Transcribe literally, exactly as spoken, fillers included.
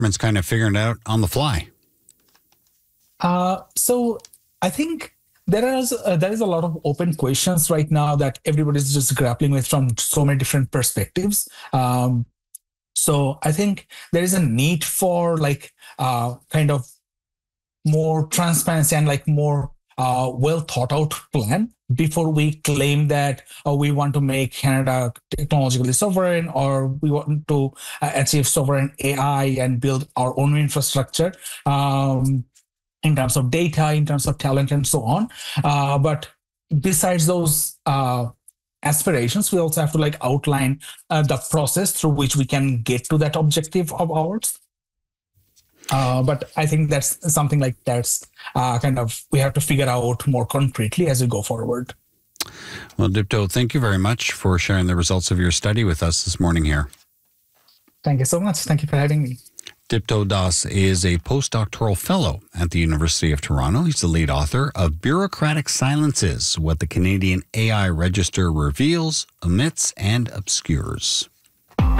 It's kind of figuring it out on the fly. Uh, so I think there is uh, there is a lot of open questions right now that everybody's just grappling with from so many different perspectives. Um, so I think there is a need for like uh, kind of more transparency and like more uh, well thought out plan before we claim that uh, we want to make Canada technologically sovereign, or we want to uh, achieve sovereign A I and build our own infrastructure. Um, in terms of data, in terms of talent, and so on. Uh, but besides those uh, aspirations, we also have to like outline uh, the process through which we can get to that objective of ours. Uh, but I think that's something like that's uh, kind of, we have to figure out more concretely as we go forward. Well, Dipto, thank you very much for sharing the results of your study with us this morning here. Thank you so much. Thank you for having me. Dipto Das is a postdoctoral fellow at the University of Toronto. He's the lead author of Bureaucratic Silences, What the Canadian A I Register Reveals, Omits, and Obscures.